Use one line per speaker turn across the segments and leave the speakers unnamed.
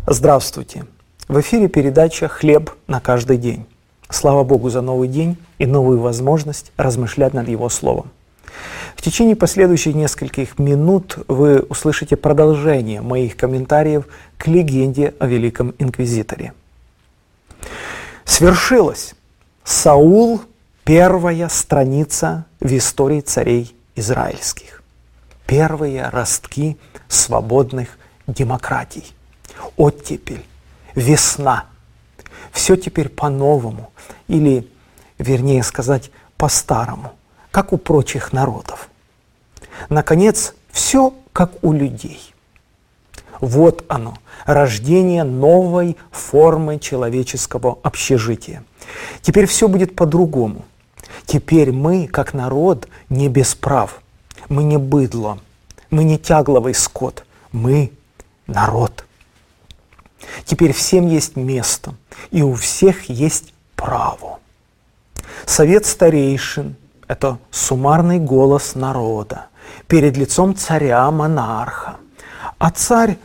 Здравствуйте! В эфире передача «Хлеб на каждый день». Слава Богу за новый день и новую возможность размышлять над Его Словом. В течение последующих нескольких минут вы услышите продолжение моих комментариев к легенде о Великом Инквизиторе. Свершилось! Саул – первая страница в истории царей израильских. Первые ростки свободных демократий. Оттепель, весна. Все теперь по-новому, или, вернее сказать, по-старому, как у прочих народов. Наконец, все как у людей. Вот оно, рождение новой формы человеческого общежития. Теперь все будет по-другому. Теперь мы, как народ, не без прав. Мы не быдло, мы не тягловый скот, мы народ. Теперь всем есть место, и у всех есть право. Совет старейшин – это суммарный голос народа перед лицом царя-монарха. А царь,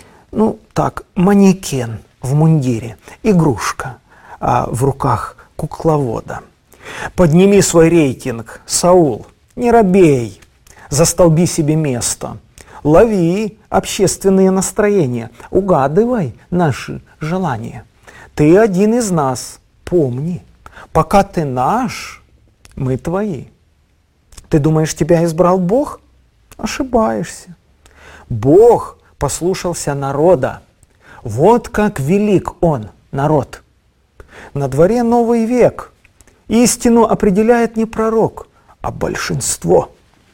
манекен в мундире, игрушка, в руках кукловода. Подними свой рейтинг, Саул, не робей, застолби себе место. Лови общественные настроения, угадывай наши желания. Ты один из нас, помни, пока ты наш, мы твои. Ты думаешь, тебя избрал Бог? Ошибаешься. Бог послушался народа. Вот как велик Он, народ. На дворе новый век. Истину определяет не пророк, а большинство.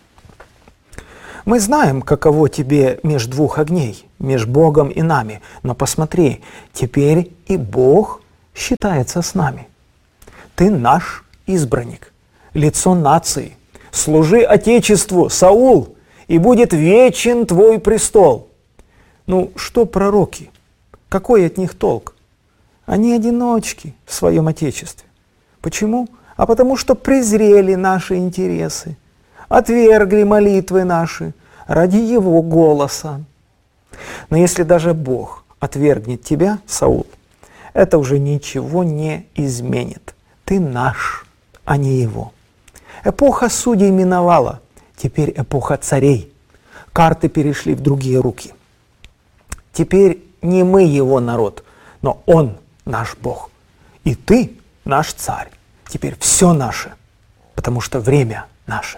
Мы знаем, каково тебе меж двух огней, меж Богом и нами. Но посмотри, теперь и Бог считается с нами. Ты наш избранник, лицо нации. Служи Отечеству, Саул, и будет вечен твой престол. Что пророки? Какой от них толк? Они одиночки в своем Отечестве. Почему? А потому что презрели наши интересы. Отвергли молитвы наши ради Его голоса. Но если даже Бог отвергнет тебя, Саул, это уже ничего не изменит. Ты наш, а не Его. Эпоха судей миновала, теперь эпоха царей. Карты перешли в другие руки. Теперь не мы Его народ, но Он наш Бог. И ты наш царь. Теперь все наше, потому что время наше.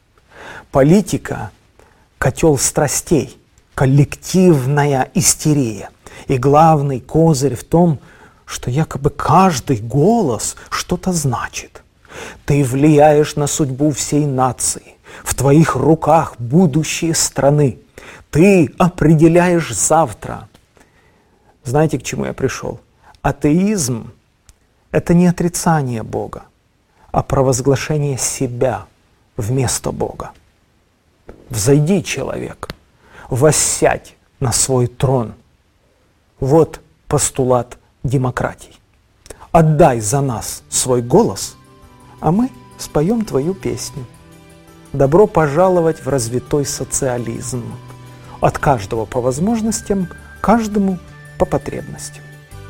Политика – котел страстей, коллективная истерия. И главный козырь в том, что якобы каждый голос что-то значит. Ты влияешь на судьбу всей нации. В твоих руках будущее страны. Ты определяешь завтра. Знаете, к чему я пришел? Атеизм – это не отрицание Бога, а провозглашение себя вместо Бога. Взойди, человек, воссядь на свой трон. Вот постулат демократии. Отдай за нас свой голос, а мы споем твою песню. Добро пожаловать в развитой социализм. От каждого по возможностям, каждому по потребностям.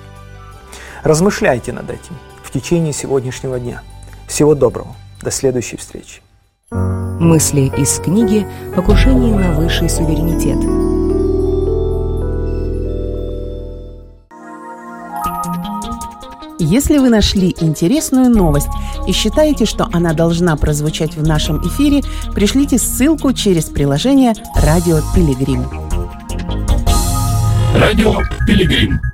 Размышляйте над этим в течение сегодняшнего дня. Всего доброго. До следующей встречи.
Мысли из книги «Покушение на высший суверенитет».
Если вы нашли интересную новость и считаете, что она должна прозвучать в нашем эфире, пришлите ссылку через приложение «Радио Пилигрим».
Радио Пилигрим.